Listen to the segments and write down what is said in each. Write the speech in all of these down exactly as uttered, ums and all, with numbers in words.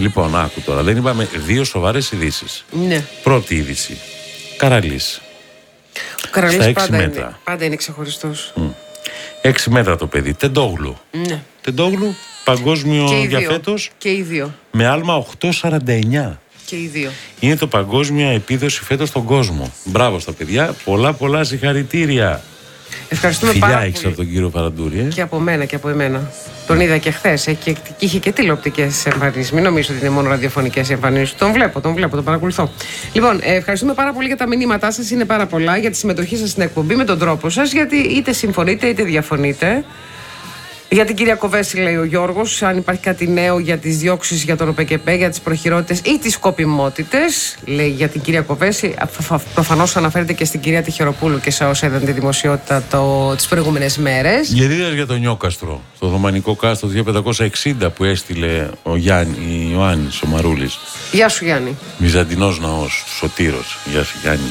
Λοιπόν, άκου τώρα. Δεν είπαμε δύο σοβαρές ειδήσεις. Ναι. Πρώτη είδηση. Καραλής. Ο Καραλής στα πάντα, έξι μέτρα. Είναι, πάντα είναι ξεχωριστός. Mm. έξι μέτρα το παιδί. Τεντόγλου. Ναι. Τεντόγλου, παγκόσμιο για φέτος. Και οι δύο. Με άλμα οκτώ σαράντα εννιά. Και οι δύο. Είναι το παγκόσμια επίδοση φέτος στον κόσμο. Μπράβο στα παιδιά. Πολλά πολλά συγχαρητήρια. Ευχαριστούμε Φιλιά πάρα έχεις πολύ. από τον κύριο Παραντούρη. Ε? Και από μένα και από εμένα. Τον είδα και χθες. Και είχε και τηλεοπτικές εμφανίσεις. Μην νομίζω ότι είναι μόνο ραδιοφωνικές εμφανίσεις. Τον βλέπω, τον βλέπω, τον παρακολουθώ. Λοιπόν, ε, ευχαριστούμε πάρα πολύ για τα μηνύματά σας. Είναι πάρα πολλά για τη συμμετοχή σας στην εκπομπή με τον τρόπο σας. Γιατί είτε συμφωνείτε είτε διαφωνείτε. Για την κυρία Κοβέση, λέει ο Γιώργος, αν υπάρχει κάτι νέο για τις διώξεις για τον ΟΠΕΚΕΠΕ, για τις προχειρότητες ή τις σκοπιμότητες, λέει για την κυρία Κοβέση. Προφανώς αναφέρεται και στην κυρία Τυχεροπούλου και σε όσα είδαν τη δημοσιότητα το, τις προηγούμενες μέρες. Γερίδας για τον Νιόκαστρο, το δωμανικό κάστρο δύο χιλιάδες πεντακόσια εξήντα που έστειλε ο Γιάννη, Ιωάννης, ο Μαρούλης. Γεια σου, Γιάννη. Βυζαντινός ναός, Σωτήρος. Γεια σου, Γιάννη.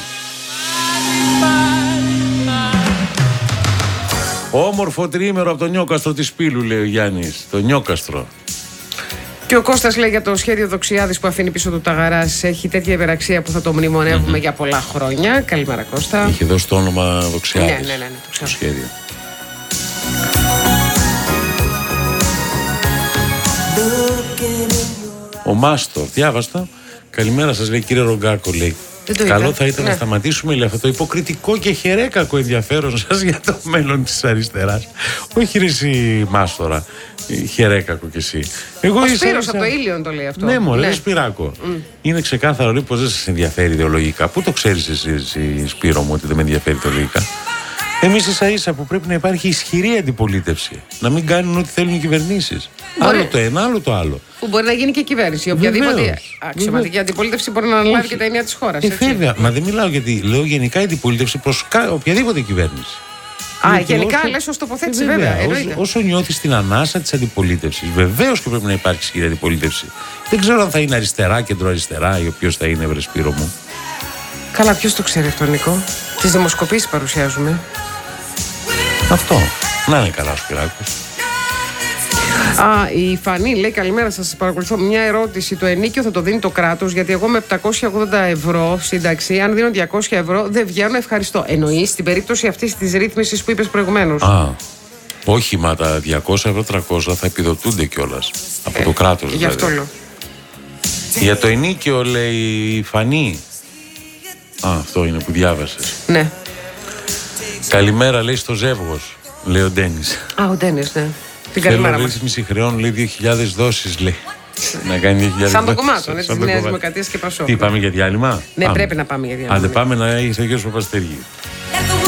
Όμορφο τριήμερο από το Νιόκαστρο της Πύλου, λέει ο Γιάννης. Το Νιόκαστρο. Και ο Κώστας λέει για το σχέδιο Δοξιάδης που αφήνει πίσω του τα γαράζ. Έχει τέτοια υπεραξία που θα το μνημονεύουμε mm-hmm. για πολλά χρόνια. Καλημέρα, Κώστα. Είχε δώσει το όνομα Δοξιάδης. Ναι, ναι, ναι, ναι, το ξέρω. Το σχέδιο. Ο Μάστορ, διάβαστα. Καλημέρα σας, λέει, κύριε Ρογκάκο, λέει. Καλό θα ήταν ναι. να σταματήσουμε, λέει, αυτό το υποκριτικό και χερέκακο ενδιαφέρον σας για το μέλλον της αριστεράς. Όχι ρε εσύ Μάστορα, χερέκακο κι εσύ. Εγώ ο ίσα, Σπύρος ίσα... από το Ήλιον το λέει αυτό. Ναι μωρέ, ναι. ρε Σπυράκο. Mm. Είναι ξεκάθαρο, λέει, πως δεν σας ενδιαφέρει ιδεολογικά. Πού το ξέρεις εσύ, εσύ Σπύρο μου, ότι δεν με ενδιαφέρει ιδεολογικά. Εμείς ίσα ίσα που πρέπει να υπάρχει ισχυρή αντιπολίτευση. Να μην κάνουν ό,τι θέλουν οι κυβερνήσεις. Άλλο το ένα, άλλο το άλλο. Που μπορεί να γίνει και κυβέρνηση. Οποιαδήποτε αξιωματική αντιπολίτευση μπορεί να αναλάβει και τα ενία της χώρας. Ε, βέβαια, μα δεν μιλάω γιατί λέω γενικά η αντιπολίτευση προς οποιαδήποτε κυβέρνηση. Α, γιατί γενικά όσο... λες ως τοποθέτηση, ε, βέβαια. βέβαια όσο, όσο νιώθεις την ανάσα της αντιπολίτευσης, βεβαίως και πρέπει να υπάρχει ισχυρή αντιπολίτευση. Δεν ξέρω αν θα είναι αριστερά, κεντροαριστερά ή ποιος θα είναι, βρε Σπύρο μου. Καλά, ποιος το ξέρει αυτό, Νίκο. Τις δημοσκοπήσεις παρουσιάζουμε. Αυτό. Να είναι καλά ο Σπυράκος. Α, η Φανή λέει καλημέρα σας, παρακολουθώ. Μια ερώτηση. Το ενίκιο θα το δίνει το κράτος, γιατί εγώ με επτακόσια ογδόντα ευρώ σύνταξη, αν δίνω διακόσια ευρώ, δεν βγαίνω, ευχαριστώ. Εννοείς στην περίπτωση αυτής της ρύθμισης που είπες προηγουμένως. Α, όχι, μα τα διακόσια ευρώ, τριακόσια θα επιδοτούνται κιόλας από ε, το κράτος. Γι' αυτό λέω. Για το ενίκιο, λέει η Φανή. Α, αυτό είναι που διάβασες. Ναι. Καλημέρα, λέει, στο Ζεύγος, λέει ο Ντένις. Α, ο Ντένις, ναι. Την καλημέρα μας. Θέλω χρεών, λέει, δύο χιλιάδες δόσεις, λέει. Να κάνει δύο χιλιάδες σαν το κομμάτων, έτσι, της Νέας Δημοκρατίας και Πασόκ. Τι, πάμε για διάλειμμα? Ναι, πάμε. πρέπει να πάμε για διάλειμμα. Άντε, πάμε να είσαι ο Γιώργος Παπαστέργη.